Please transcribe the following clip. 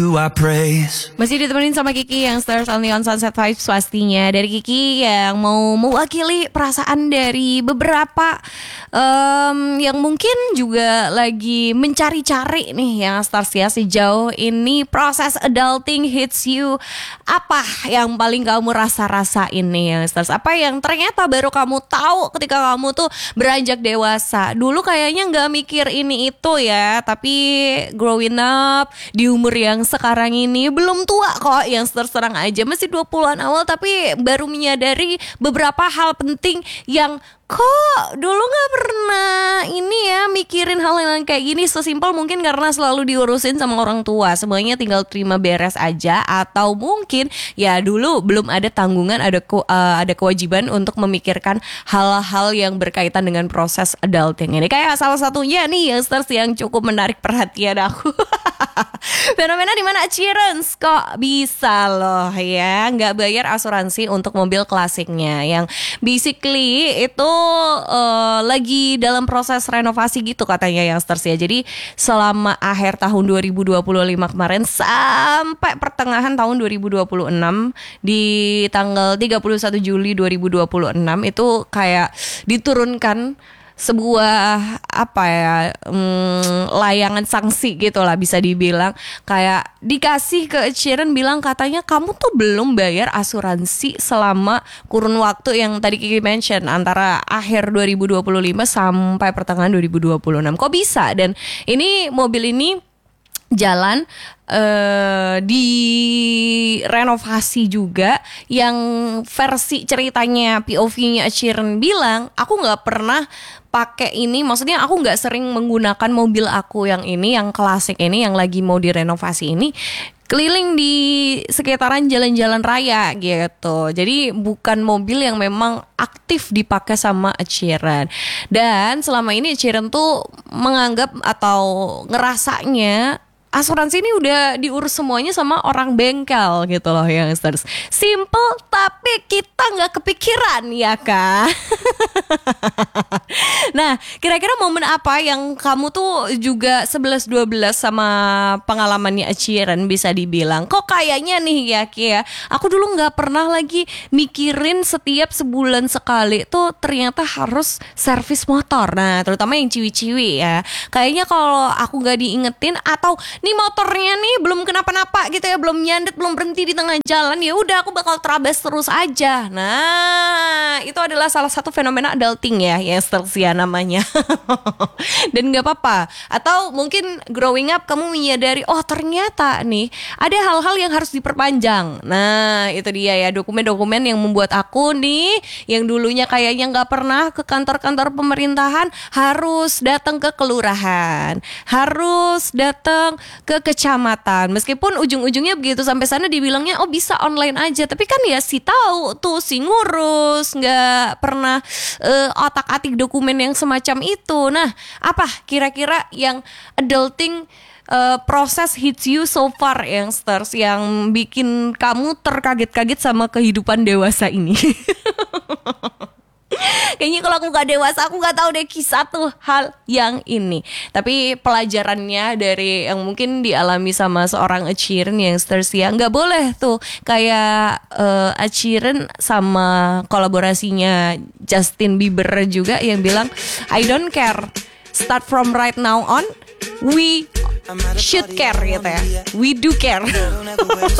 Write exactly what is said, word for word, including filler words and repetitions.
Masih ditemenin sama Kiki yang Stars Only on Sunset Vibes pastinya. Dari Kiki yang mau mewakili perasaan dari beberapa um, yang mungkin juga lagi mencari-cari nih yang Stars ya. Sejauh ini proses adulting hits you. Apa yang paling kamu rasa-rasain nih yang Stars? Apa yang ternyata baru kamu tahu ketika kamu tuh beranjak dewasa? Dulu kayaknya gak mikir ini itu ya, tapi growing up di umur yang sekarang ini belum tua kok, yang terserang aja masih dua puluhan awal, tapi baru menyadari beberapa hal penting yang kok dulu gak pernah ini ya mikirin hal yang kayak gini. Sesimpel mungkin karena selalu diurusin sama orang tua, semuanya tinggal terima beres aja. Atau mungkin ya dulu belum ada tanggungan, ada ke, uh, ada kewajiban untuk memikirkan hal-hal yang berkaitan dengan proses adulting ini. Kayak salah satunya nih yang yang cukup menarik perhatian aku. Fenomena dimana Cheerance kok bisa loh ya nggak bayar asuransi untuk mobil klasiknya, yang basically itu uh, lagi dalam proses renovasi gitu katanya yang stars ya. Jadi selama akhir tahun dua ribu dua puluh lima kemarin sampai pertengahan tahun dua ribu dua puluh enam di tanggal tiga puluh satu Juli dua ribu dua puluh enam itu kayak diturunkan sebuah apa ya hmm, layangan sanksi gitu lah bisa dibilang, kayak dikasih ke Sheeran bilang katanya kamu tuh belum bayar asuransi selama kurun waktu yang tadi Kiki mention antara akhir dua ribu dua puluh lima sampai pertengahan dua ribu dua puluh enam. Kok bisa? Dan ini mobil ini jalan uh, di renovasi juga, yang versi ceritanya P O V-nya Sheeran bilang aku nggak pernah pakai ini, maksudnya aku nggak sering menggunakan mobil aku yang ini, yang klasik ini, yang lagi mau direnovasi ini keliling di sekitaran jalan-jalan raya gitu. Jadi bukan mobil yang memang aktif dipakai sama Sheeran. Dan selama ini Sheeran tuh menganggap atau ngerasanya asuransi ini udah diurus semuanya sama orang bengkel gitu loh youngsters. Simple tapi kita gak kepikiran ya kan. Nah kira-kira momen apa yang kamu tuh juga sebelas dua belas sama pengalamannya Sheeran bisa dibilang kok kayaknya nih ya Ki ya, aku dulu gak pernah lagi mikirin setiap sebulan sekali tuh ternyata harus servis motor. Nah terutama yang ciwi-ciwi ya, kayaknya kalau aku gak diingetin atau nih motornya nih belum kenapa-napa gitu ya, belum nyandet, belum berhenti di tengah jalan, ya udah aku bakal terabas terus aja. Nah itu adalah salah satu fenomena adulting ya, yang ya namanya. Dan nggak apa-apa. Atau mungkin growing up kamu menyadari oh ternyata nih ada hal-hal yang harus diperpanjang. Nah itu dia ya, dokumen-dokumen yang membuat aku nih yang dulunya kayaknya nggak pernah ke kantor-kantor pemerintahan harus datang ke kelurahan, harus datang ke kecamatan. Meskipun ujung-ujungnya begitu sampai sana dibilangnya oh bisa online aja, tapi kan ya si tahu tuh si ngurus nggak pernah uh, otak-atik dokumen yang semacam itu. Nah apa kira-kira yang adulting uh, proses hits you so far youngsters, yang bikin kamu terkaget-kaget sama kehidupan dewasa ini? Kayaknya kalau aku gak dewasa aku gak tahu deh kisah tuh hal yang ini. Tapi pelajarannya dari yang mungkin dialami sama seorang Ed Sheeran yang stars ya, gak boleh tuh kayak uh, Ed Sheeran sama kolaborasinya Justin Bieber juga yang bilang I don't care, start from right now on we should care gitu ya, we do care.